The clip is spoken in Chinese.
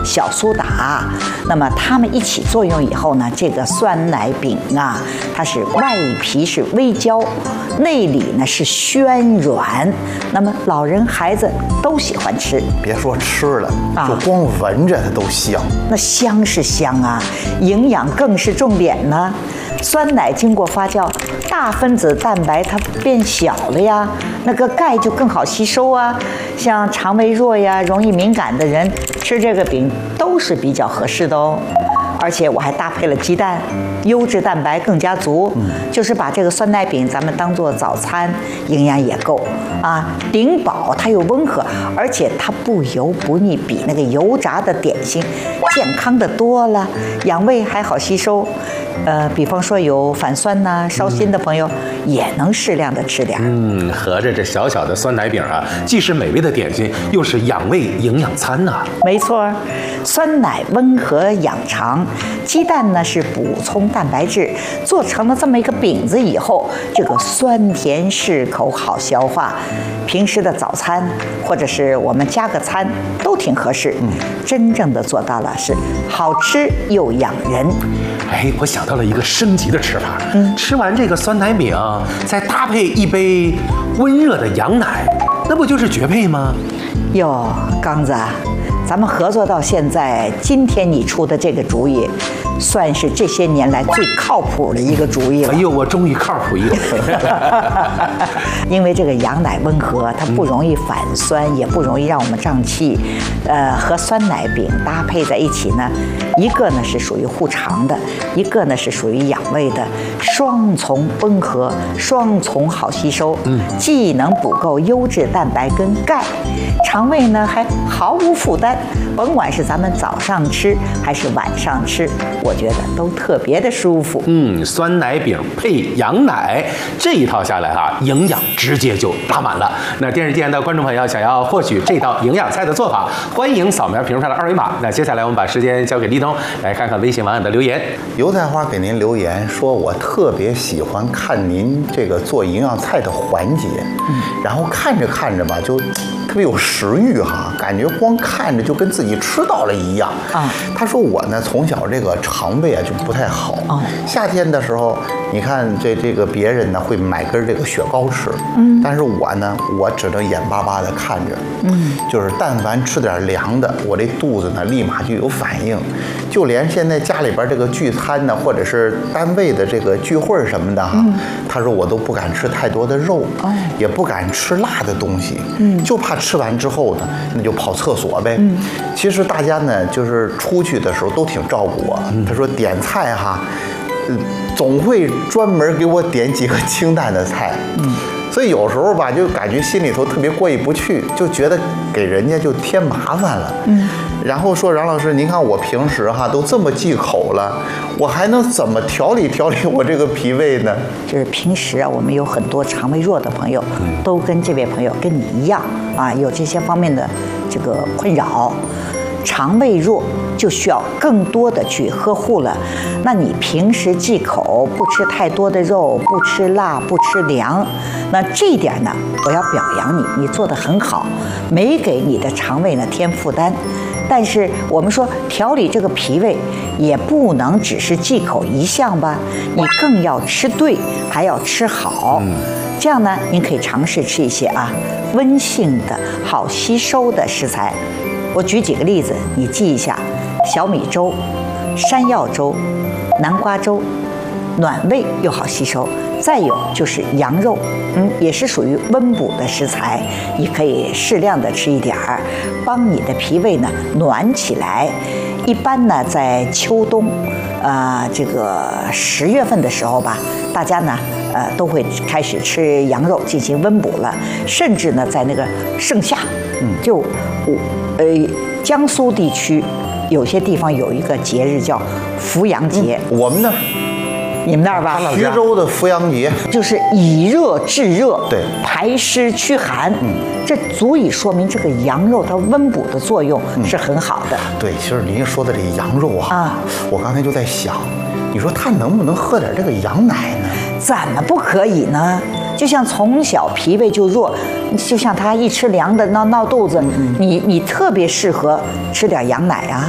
小苏打，那么它们一起作用以后呢，这个酸奶饼啊，它是外皮是微焦，内里呢是暄软，那么老人孩子都喜欢吃。 别说吃了，就光闻着它都香。 那香是香啊，营养更是重点呢。酸奶经过发酵，大分子蛋白它变小了呀，那个钙就更好吸收啊。像肠胃弱呀、容易敏感的人吃这个饼都是比较合适的哦。而且我还搭配了鸡蛋，优质蛋白更加足，就是把这个酸奶饼咱们当做早餐，营养也够啊，顶饱它又温和，而且它不油不腻，比那个油炸的点心健康的多了，养胃还好吸收。比方说有反酸呐、烧心的朋友，也能适量的吃点。 合着这小小的酸奶饼啊，既是美味的点心，又是养胃营养餐呐。 没错，酸奶温和养肠，鸡蛋呢是补充蛋白质，做成了这么一个饼子以后，这个酸甜适口，好消化。平时的早餐或者是我们加个餐都挺合适。真正的做到了是好吃又养人。 哎，我想到了一个升级的吃法。吃完这个酸奶饼，再搭配一杯温热的羊奶，那不就是绝配吗？ 哟，刚子，咱们合作到现在，今天你出的这个主意，算是这些年来最靠谱的一个主意了。 哎呦，我终于靠谱一回。 因为这个羊奶温和，它不容易反酸，也不容易让我们胀气。和酸奶饼搭配在一起呢，一个呢是属于护肠的，一个呢是属于养胃的，双重温和，双重好吸收。既能补够优质蛋白跟钙，肠胃呢还毫无负担。甭管是咱们早上吃还是晚上吃，我觉得都特别的舒服。 酸奶饼配羊奶这一套下来啊，营养直接就拉满了。那电视机前的观众朋友想要获取这道营养菜的做法，欢迎扫描屏幕上的二维码。那接下来我们把时间交给立冬，来看看微信网友的留言。 油菜花给您留言说，我特别喜欢看您这个做营养菜的环节，然后看着看着吧，就特别有食欲哈，感觉光看着就跟自己吃到了一样啊。他说我呢从小这个肠胃啊就不太好，夏天的时候你看这个别人呢会买根这个雪糕吃，但是我呢我只能眼巴巴的看着，就是但凡吃点凉的，我这肚子呢立马就有反应。就连现在家里边这个聚餐呢，或者是单位的这个聚会什么的哈，他说我都不敢吃太多的肉，也不敢吃辣的东西，就怕吃完之后呢，那就跑厕所呗。其实大家呢，就是出去的时候都挺照顾我。他说点菜哈，总会专门给我点几个清淡的菜。所以有时候吧，就感觉心里头特别过意不去，就觉得给人家就添麻烦了。然后说杨老师，您看我平时哈都这么忌口了，我还能怎么调理调理我这个脾胃呢？ 就是平时啊，我们有很多肠胃弱的朋友，都跟这位朋友跟你一样啊，有这些方面的这个困扰。肠胃弱就需要更多的去呵护了。那你平时忌口，不吃太多的肉，不吃辣，不吃凉，那这一点呢，我要表扬你，你做得很好，没给你的肠胃呢添负担。但是我们说调理这个脾胃，也不能只是忌口一项吧，你更要吃对，还要吃好。这样呢，您可以尝试吃一些温性的好吸收的食材。我举几个例子，你记一下：小米粥、山药粥、南瓜粥，暖胃又好吸收。再有就是羊肉，也是属于温补的食材，你可以适量的吃一点儿，帮你的脾胃呢暖起来。一般呢，在秋冬，这个10月份的时候吧，大家呢，都会开始吃羊肉进行温补了，甚至呢，在那个盛夏，江苏地区有些地方有一个节日叫伏阳节， 我们那儿。 你们那儿吧， 徐州的伏阳节就是以热制热， 对， 排湿驱寒，这足以说明这个羊肉它温补的作用是很好的。 对，其实您说的这羊肉我刚才就在想，你说他能不能喝点这个羊奶呢？ 怎么不可以呢？就像从小脾胃就弱，就像他一吃凉的闹肚子，你特别适合吃点羊奶啊。